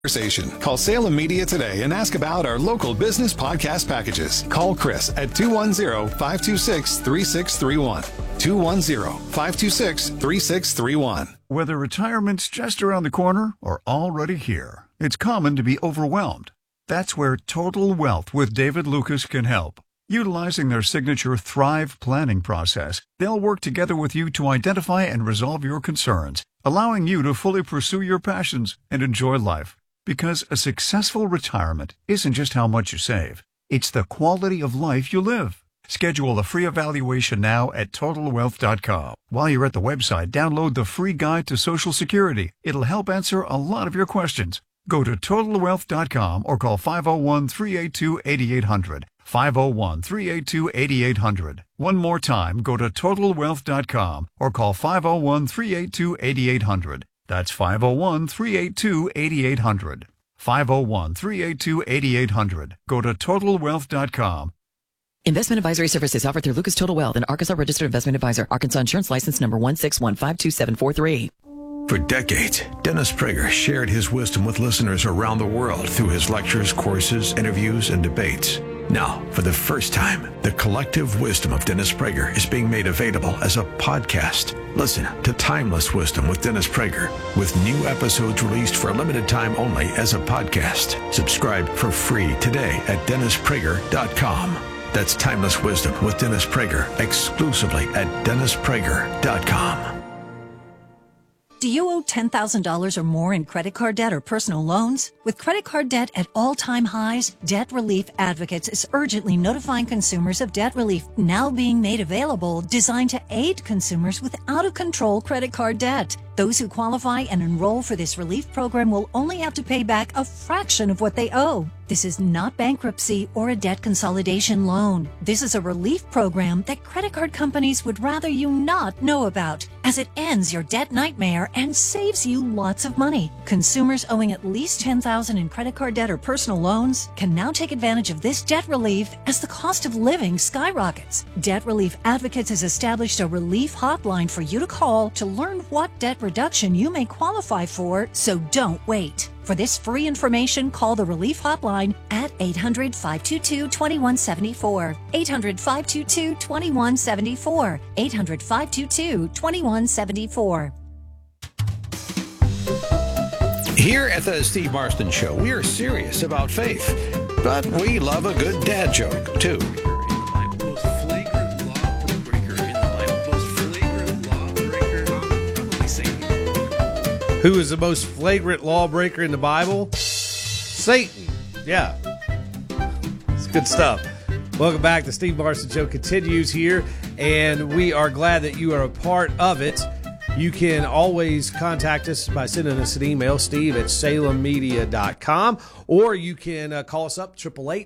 Conversation. Call Salem Media today and ask about our local business podcast packages. Call Chris at 210-526-3631. 210-526-3631. Whether retirement's just around the corner or already here, it's common to be overwhelmed. That's where Total Wealth with David Lucas can help. Utilizing their signature Thrive planning process, they'll work together with you to identify and resolve your concerns, allowing you to fully pursue your passions and enjoy life. Because a successful retirement isn't just how much you save, it's the quality of life you live. Schedule a free evaluation now at TotalWealth.com. While you're at the website, download the free guide to Social Security. It'll help answer a lot of your questions. Go to TotalWealth.com or call 501-382-8800. 501-382-8800. One more time, go to TotalWealth.com or call 501-382-8800. That's 501-382-8800. 501-382-8800. Go to TotalWealth.com. Investment advisory services offered through Lucas Total Wealth, an Arkansas registered investment advisor. Arkansas Insurance License number 1615273. For decades, Dennis Prager shared his wisdom with listeners around the world through his lectures, courses, interviews, and debates. Now, for the first time, the collective wisdom of Dennis Prager is being made available as a podcast. Listen to Timeless Wisdom with Dennis Prager, with new episodes released for a limited time only as a podcast. Subscribe for free today at DennisPrager.com. That's Timeless Wisdom with Dennis Prager, exclusively at DennisPrager.com. Do you owe $10,000 or more in credit card debt or personal loans? With credit card debt at all-time highs, Debt Relief Advocates is urgently notifying consumers of debt relief now being made available, designed to aid consumers with out-of-control credit card debt. Those who qualify and enroll for this relief program will only have to pay back a fraction of what they owe. This is not bankruptcy or a debt consolidation loan. This is a relief program that credit card companies would rather you not know about, as it ends your debt nightmare and saves you lots of money. Consumers owing at least $10,000 in credit card debt or personal loans can now take advantage of this debt relief as the cost of living skyrockets. Debt Relief Advocates has established a relief hotline for you to call to learn what debt reduction you may qualify for, so don't wait. For this free information, call the Relief Hotline at 800-522-2174. 800-522-2174. 800-522-2174. Here at the Steve Marston Show, we are serious about faith, but we love a good dad joke, too. Who is the most flagrant lawbreaker in the Bible? Satan. Yeah. It's good stuff. Welcome back. The Steve Marston Show continues here, and we are glad that you are a part of it. You can always contact us by sending us an email, steve@salemmedia.com, or you can call us up,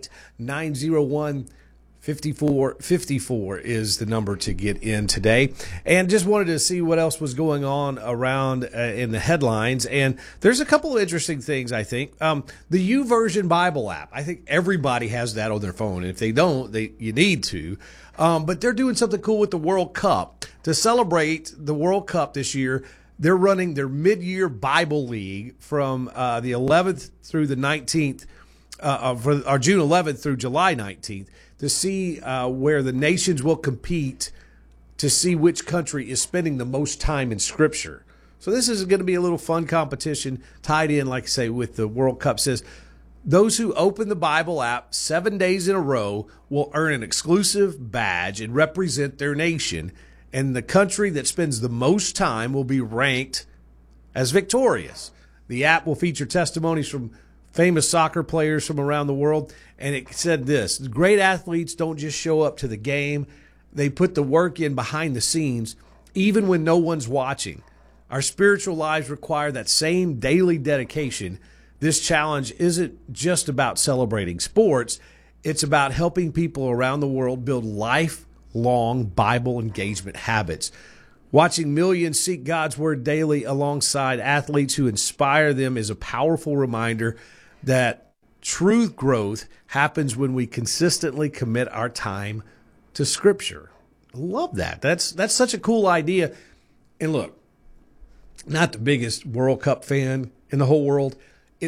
888-901-5454 is the number to get in today. And just wanted to see what else was going on around in the headlines. And there's a couple of interesting things, I think. The YouVersion Bible app, I think everybody has that on their phone. And if they don't, you need to. But they're doing something cool with the World Cup. To celebrate the World Cup this year, they're running their mid-year Bible League from the 11th through the 19th, or June 11th through July 19th, to see where the nations will compete to see which country is spending the most time in Scripture. So this is going to be a little fun competition tied in, like I say, with the World Cup. Says those who open the Bible app 7 days in a row will earn an exclusive badge and represent their nation. And the country that spends the most time will be ranked as victorious. The app will feature testimonies from famous soccer players from around the world. And it said this: great athletes don't just show up to the game. They put the work in behind the scenes, even when no one's watching. Our spiritual lives require that same daily dedication. This challenge isn't just about celebrating sports. It's about helping people around the world build lifelong Bible engagement habits. Watching millions seek God's word daily alongside athletes who inspire them is a powerful reminder that truth growth happens when we consistently commit our time to Scripture. I love that. That's such a cool idea. And look, not the biggest World Cup fan in the whole world. It's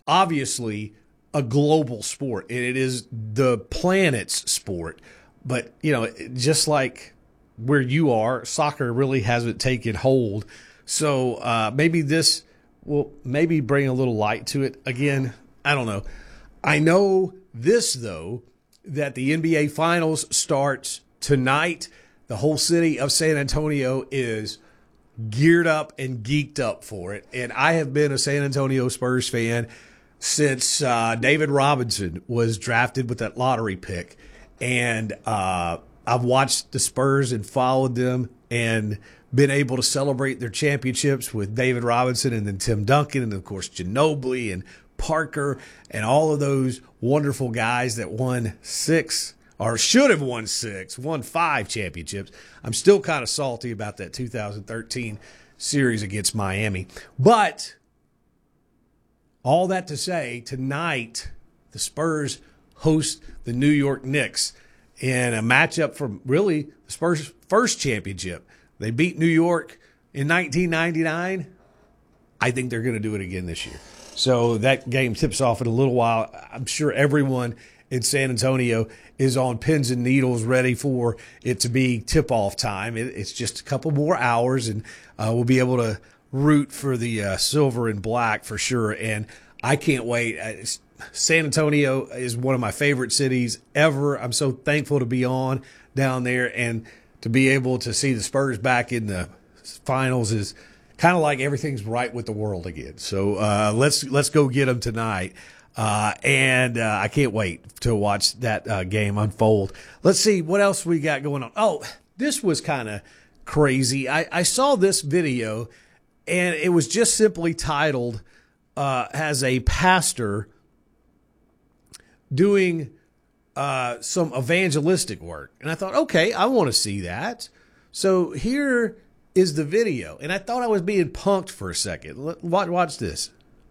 obviously a global sport, and it is the planet's sport. But, just like where you are, soccer really hasn't taken hold. So maybe this will maybe bring a little light to it. Again, I don't know. I know this, though, that the NBA Finals starts tonight. The whole city of San Antonio is geared up and geeked up for it. And I have been a San Antonio Spurs fan since David Robinson was drafted with that lottery pick. And I've watched the Spurs and followed them and been able to celebrate their championships with David Robinson and then Tim Duncan and, of course, Ginobili and Parker and all of those wonderful guys that won 6 or should have won 5 championships. I'm still kind of salty about that 2013 series against Miami. But all that to say, tonight the Spurs host the New York Knicks in a matchup from really the Spurs' first championship. They beat New York in 1999. I think they're going to do it again this year. So that game tips off in a little while. I'm sure everyone in San Antonio is on pins and needles ready for it to be tip-off time. It's just a couple more hours, and we'll be able to root for the silver and black for sure. And I can't wait. San Antonio is one of my favorite cities ever. I'm so thankful to be on down there, and to be able to see the Spurs back in the finals is kind of like everything's right with the world again. So let's go get them tonight. And I can't wait to watch that game unfold. Let's see what else we got going on. Oh, this was kind of crazy. I saw this video, and it was just simply titled as a pastor doing some evangelistic work. And I thought, okay, I want to see that. So here is the video. And I thought I was being punked for a second. Watch this.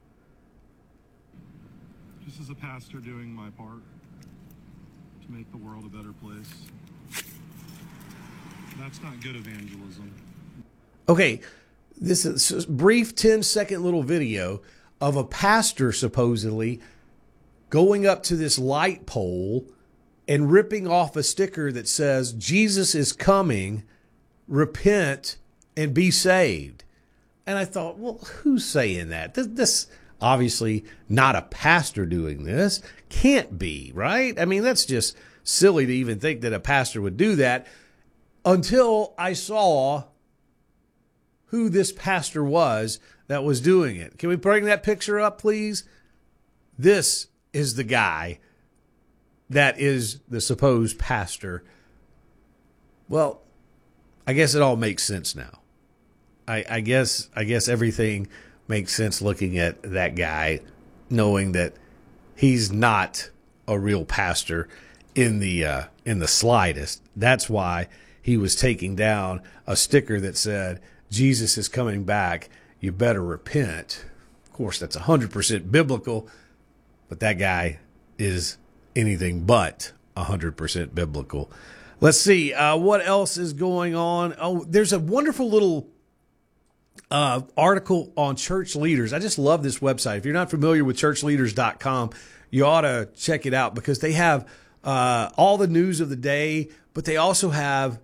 Just as a pastor doing my part to make the world a better place. That's not good evangelism. Okay, this is a brief 10-second little video of a pastor supposedly going up to this light pole and ripping off a sticker that says, "Jesus is coming, repent and be saved." And I thought, well, who's saying that? This obviously not a pastor doing this. Can't be, right? I mean, that's just silly to even think that a pastor would do that, until I saw who this pastor was that was doing it. Can we bring that picture up, please? This is the guy that is the supposed pastor. Well, I guess it all makes sense now. I guess everything makes sense looking at that guy, knowing that he's not a real pastor in the slightest. That's why he was taking down a sticker that said, "Jesus is coming back, you better repent." Of course, that's 100% biblical, but that guy is anything but 100% biblical. Let's see what else is going on. Oh, there's a wonderful little article on church leaders. I just love this website. If you're not familiar with churchleaders.com, you ought to check it out, because they have all the news of the day, but they also have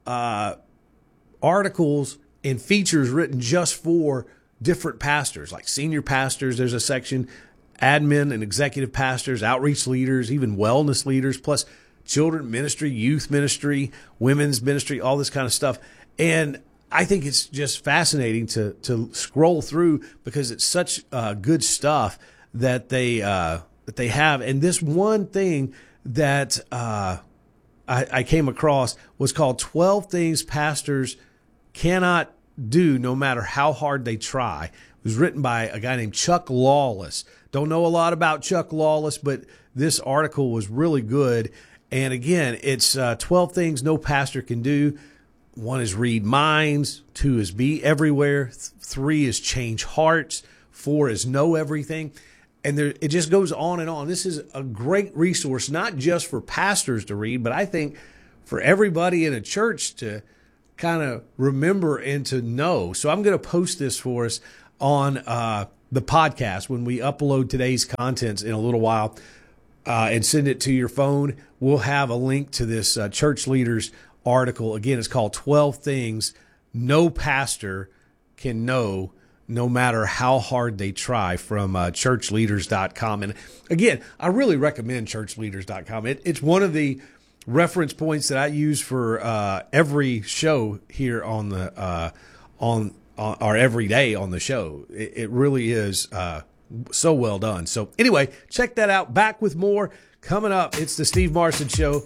articles and features written just for different pastors, like senior pastors. There's a section, admin and executive pastors, outreach leaders, even wellness leaders, plus children ministry, youth ministry, women's ministry, all this kind of stuff. And I think it's just fascinating to scroll through, because it's such good stuff that they have. And this one thing that I came across was called 12 Things Pastors Cannot Do No Matter How Hard They Try. It was written by a guy named Chuck Lawless. Don't know a lot about Chuck Lawless, but this article was really good. And again, it's 12 things no pastor can do. 1 is read minds. 2 is be everywhere. 3 is change hearts. 4 is know everything. And it just goes on and on. This is a great resource, not just for pastors to read, but I think for everybody in a church to kind of remember and to know. So I'm going to post this for us on the the podcast, when we upload today's contents in a little while and send it to your phone, we'll have a link to this church leaders article. Again, it's called 12 Things No Pastor Can Know No Matter How Hard They Try, from churchleaders.com. And again, I really recommend churchleaders.com. It's one of the reference points that I use for every show here on the or every day on the show. It really is so well done. So anyway, check that out. Back with more coming up. It's the Steve Marston Show.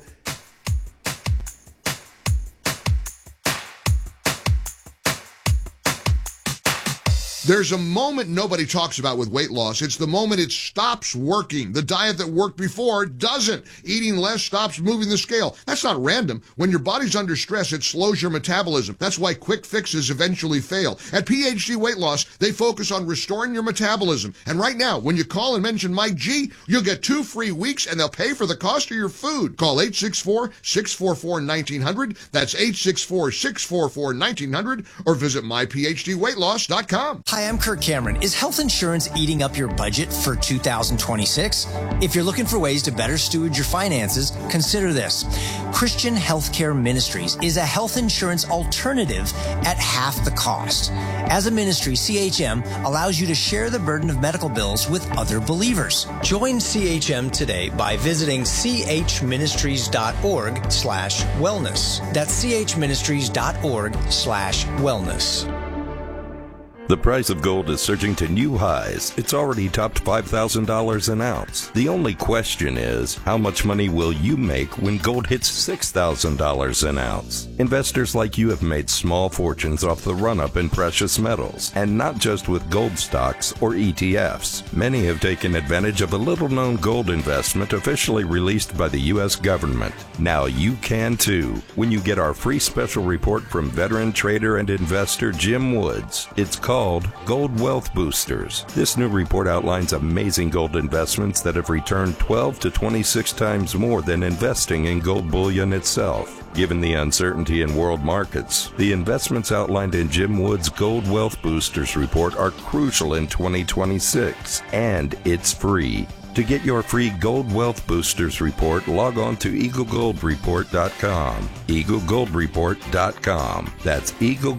There's a moment nobody talks about with weight loss. It's the moment it stops working. The diet that worked before doesn't. Eating less stops moving the scale. That's not random. When your body's under stress, it slows your metabolism. That's why quick fixes eventually fail. At PhD Weight Loss, they focus on restoring your metabolism. And right now, when you call and mention Mike G, you'll get 2 free weeks and they'll pay for the cost of your food. Call 864-644-1900. That's 864-644-1900, or visit myphdweightloss.com. Hi, I'm Kirk Cameron. Is health insurance eating up your budget for 2026? If you're looking for ways to better steward your finances, consider this. Christian Healthcare Ministries is a health insurance alternative at half the cost. As a ministry, CHM allows you to share the burden of medical bills with other believers. Join CHM today by visiting chministries.org/wellness. That's chministries.org/wellness. The price of gold is surging to new highs. It's already topped $5,000 an ounce. The only question is, how much money will you make when gold hits $6,000 an ounce? Investors like you have made small fortunes off the run-up in precious metals, and not just with gold stocks or ETFs. Many have taken advantage of a little-known gold investment officially released by the U.S. government. Now you can too, when you get our free special report from veteran trader and investor Jim Woods. It's called Gold Wealth Boosters. This new report outlines amazing gold investments that have returned 12 to 26 times more than investing in gold bullion itself. Given the uncertainty in world markets, the investments outlined in Jim Wood's Gold Wealth Boosters report are crucial in 2026, and it's free. To get your free Gold Wealth Boosters report, log on to EagleGoldReport.com. EagleGoldReport.com. That's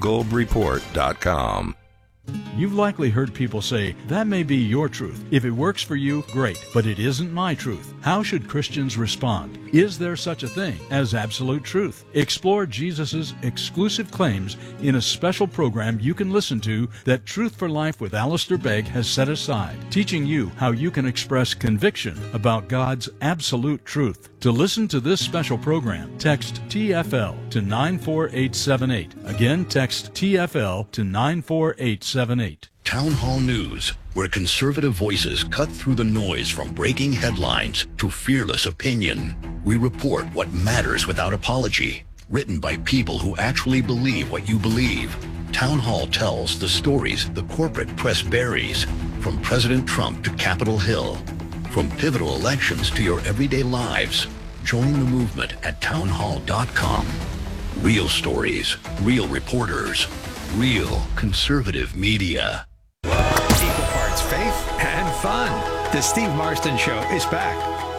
EagleGoldReport.com. You've likely heard people say, that may be your truth. If it works for you, great, but it isn't my truth. How should Christians respond? Is there such a thing as absolute truth? Explore Jesus' exclusive claims in a special program you can listen to that Truth for Life with Alistair Begg has set aside, teaching you how you can express conviction about God's absolute truth. To listen to this special program, text TFL to 94878. Again, text TFL to 94878. Town Hall News, where conservative voices cut through the noise from breaking headlines to fearless opinion. We report what matters without apology. Written by people who actually believe what you believe. Town Hall tells the stories the corporate press buries, from President Trump to Capitol Hill. From pivotal elections to your everyday lives. Join the movement at townhall.com. Real stories, real reporters, real conservative media. Equal parts faith and fun. The Steve Marston Show is back.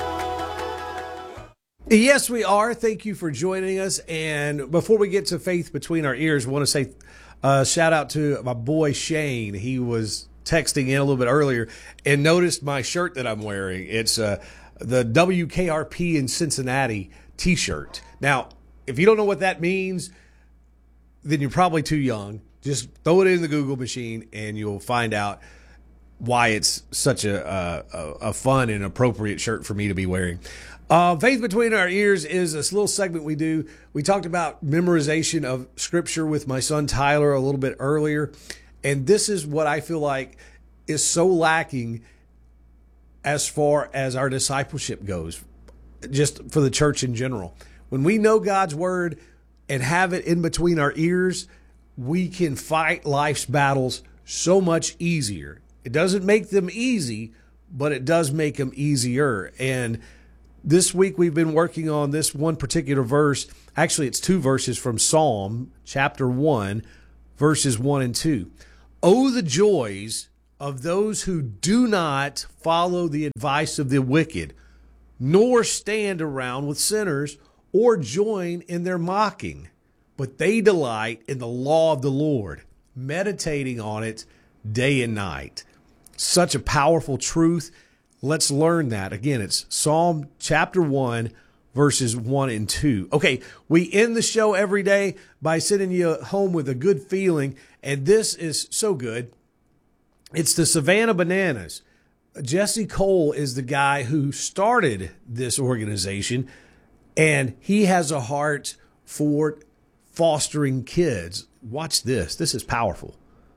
Yes, we are. Thank you for joining us. And before we get to Faith Between Our Ears, I want to say shout out to my boy Shane. He was texting in a little bit earlier and noticed my shirt that I'm wearing. It's the WKRP in Cincinnati t-shirt. Now, if you don't know what that means, then you're probably too young. Just throw it in the Google machine and you'll find out why it's such a fun and appropriate shirt for me to be wearing. Faith Between Our Ears is this little segment we do. We talked about memorization of scripture with my son Tyler a little bit earlier. And this is what I feel like is so lacking as far as our discipleship goes, just for the church in general. When we know God's word and have it in between our ears, we can fight life's battles so much easier. It doesn't make them easy, but it does make them easier. And this week we've been working on this one particular verse. Actually, it's 2 verses from Psalm chapter 1, verses 1 and 2. Oh, the joys of those who do not follow the advice of the wicked, nor stand around with sinners or join in their mocking, but they delight in the law of the Lord, meditating on it day and night. Such a powerful truth. Let's learn that. Again, it's Psalm chapter 1, verses 1 and 2. Okay, we end the show every day by sending you home with a good feeling, and this is so good. It's the Savannah Bananas. Jesse Cole is the guy who started this organization, and he has a heart for fostering kids. Watch this. This is powerful.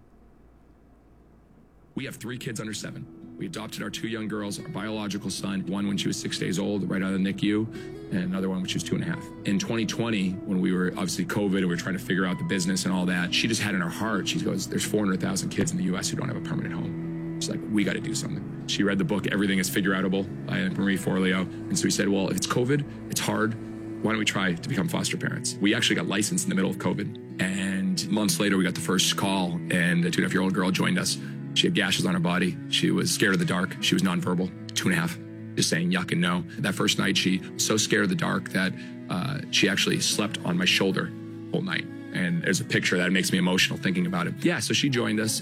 We have 3 kids under 7. We adopted our 2 young girls, our biological son, one when she was 6 days old, right out of the NICU, and another one when she was 2.5. In 2020, when we were obviously COVID and we were trying to figure out the business and all that, she just had in her heart, she goes, there's 400,000 kids in the U.S. who don't have a permanent home. She's like, we got to do something. She read the book, Everything is Figure-Outable by Marie Forleo. And so we said, well, if it's COVID, it's hard. Why don't we try to become foster parents? We actually got licensed in the middle of COVID. And months later, we got the first call, and a 2.5-year-old girl joined us. She had gashes on her body. She was scared of the dark. She was nonverbal, 2.5, just saying yuck and no. That first night, she was so scared of the dark that she actually slept on my shoulder the whole night. And there's a picture that makes me emotional thinking about it. Yeah, so she joined us.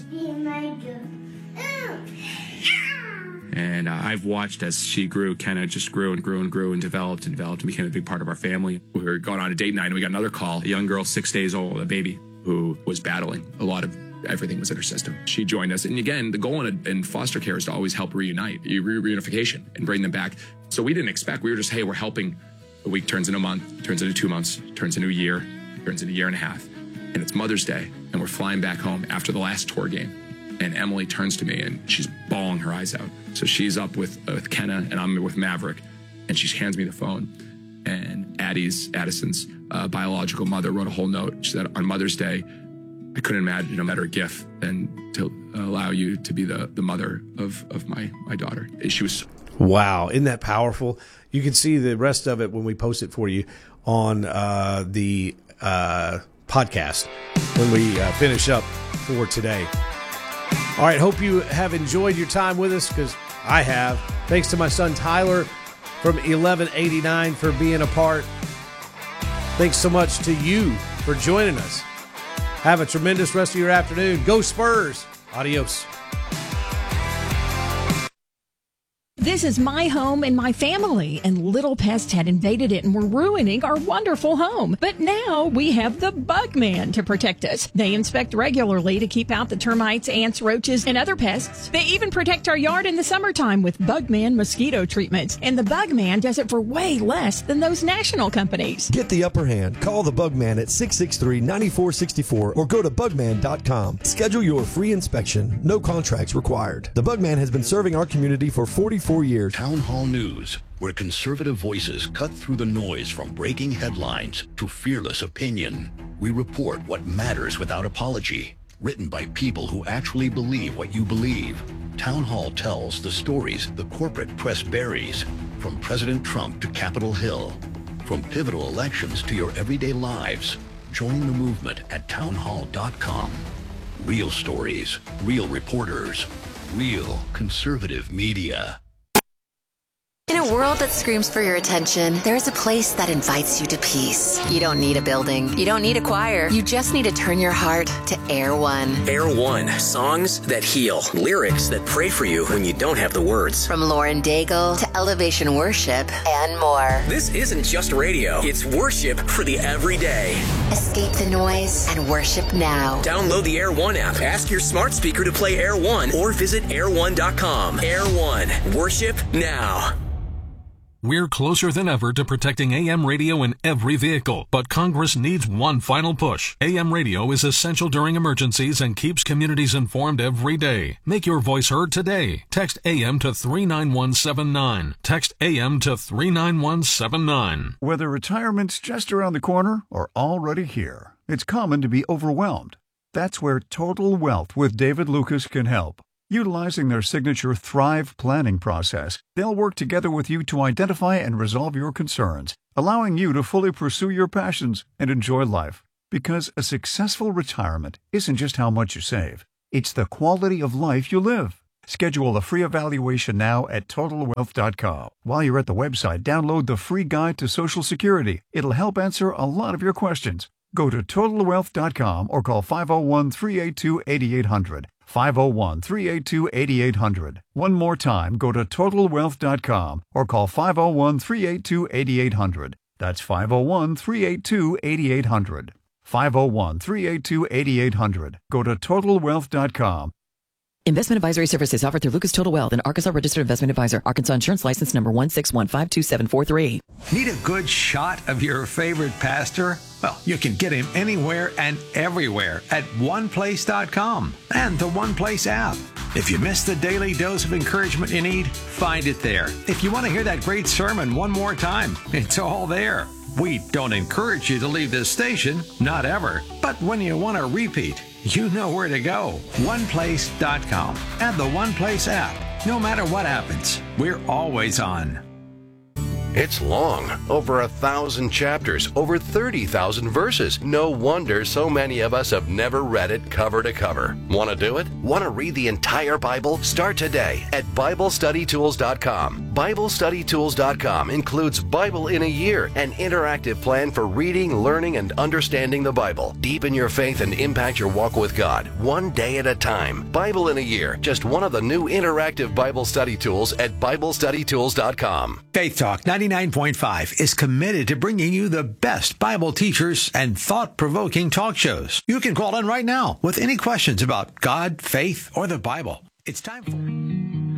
And I've watched as she grew. Kenna just grew and grew and grew and developed and became a big part of our family. We were going on a date night and we got another call, a young girl, 6 days old, a baby, who was battling a lot of everything was in her system. She joined us. And again, the goal in foster care is to always help reunite, reunification, and bring them back. So we didn't expect, we were just, hey, we're helping. A week turns into a month, turns into 2 months, turns into a year, turns into a year and a half. And it's Mother's Day, and we're flying back home after the last tour game. And Emily turns to me, and she's bawling her eyes out. So she's up with Kenna, and I'm with Maverick, and she hands me the phone. And Addison's biological mother wrote a whole note. She said, on Mother's Day, I couldn't imagine a better gift than to allow you to be the mother of my daughter. She was. Wow, isn't that powerful? You can see the rest of it when we post it for you on the podcast when we finish up for today. All right, hope you have enjoyed your time with us, because I have. Thanks to my son Tyler from 1189 for being a part. Thanks so much to you for joining us. Have a tremendous rest of your afternoon. Go Spurs. Adios. This is my home and my family, and little pests had invaded it and were ruining our wonderful home. But now we have the Bugman to protect us. They inspect regularly to keep out the termites, ants, roaches, and other pests. They even protect our yard in the summertime with Bugman mosquito treatments. And the Bugman does it for way less than those national companies. Get the upper hand. Call the Bugman at 663-9464 or go to bugman.com. Schedule your free inspection. No contracts required. The Bugman has been serving our community for 44 years. Town Hall News, where conservative voices cut through the noise from breaking headlines to fearless opinion. We report what matters without apology. Written by people who actually believe what you believe. Town Hall tells the stories the corporate press buries, from President Trump to Capitol Hill. From pivotal elections to your everyday lives. Join the movement at townhall.com. Real stories, real reporters, real conservative media. In a world that screams for your attention, there's a place that invites you to peace. You don't need a building. You don't need a choir. You just need to turn your heart to Air One. Air One. Songs that heal. Lyrics that pray for you when you don't have the words. From Lauren Daigle to Elevation Worship and more. This isn't just radio. It's worship for the everyday. Escape the noise and worship now. Download the Air One app. Ask your smart speaker to play Air One or visit air1.com. Air One. Worship now. We're closer than ever to protecting AM radio in every vehicle, but Congress needs one final push. AM radio is essential during emergencies and keeps communities informed every day. Make your voice heard today. Text AM to 39179. Text AM to 39179. Whether retirement's just around the corner or already here, it's common to be overwhelmed. That's where Total Wealth with David Lucas can help. Utilizing their signature Thrive planning process, they'll work together with you to identify and resolve your concerns, allowing you to fully pursue your passions and enjoy life. Because a successful retirement isn't just how much you save, It's the quality of life you live. Schedule a free evaluation now at TotalWealth.com. While you're at the website, download the free guide to Social Security. It'll help answer a lot of your questions. Go to TotalWealth.com or call 501-382-8800. 501-382-8800. One more time, go to TotalWealth.com or call 501-382-8800. That's 501-382-8800. 501-382-8800. Go to TotalWealth.com. Investment advisory services offered through Lucas Total Wealth, an Arkansas registered investment advisor. Arkansas Insurance License Number 161527443. Need a good shot of your favorite pastor? Well, you can get him anywhere and everywhere at oneplace.com and the One Place app. If you missed the daily dose of encouragement you need, find it there. If you want to hear that great sermon one more time, it's all there. We don't encourage you to leave this station, not ever. But when you want a repeat, you know where to go. OnePlace.com and the One Place app. No matter what happens, we're always on. It's long, over 1,000 chapters, over 30,000 verses. No wonder so many of us have never read it cover to cover. Want to do it? Want to read the entire Bible? Start today at BibleStudyTools.com. BibleStudyTools.com includes Bible in a Year, an interactive plan for reading, learning, and understanding the Bible. Deepen your faith and impact your walk with God, one day at a time. Bible in a Year, just one of the new interactive Bible study tools at BibleStudyTools.com. Faith Talk 99.5 is committed to bringing you the best Bible teachers and thought-provoking talk shows. You can call in right now with any questions about God, faith, or the Bible. It's time for